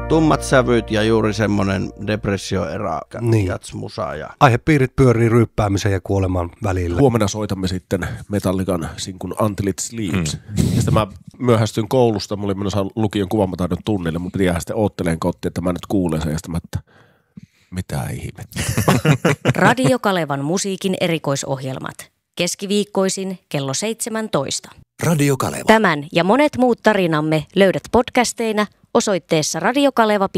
tummat sävyt ja juuri semmoinen depressioerä Niin. jatsmusa. Ja... Aihepiirit pyörii ryyppäämisen ja kuoleman välillä. Huomenna soitamme sitten Metallican sinkun Until It Sleeps. Ja sitten mä myöhästyin koulusta, mulla oli menossa lukion kuvaamataidon tunnille, mun piti jäädä sitten ootteleen kotiin, että mä nyt kuulen sen ja sitten mä, että mitä ihmettä. Radio Kalevan musiikin erikoisohjelmat. Keskiviikkoisin kello 17. Radio Kaleva. Tämän ja monet muut tarinamme löydät podcasteina osoitteessa radiokaleva.fi.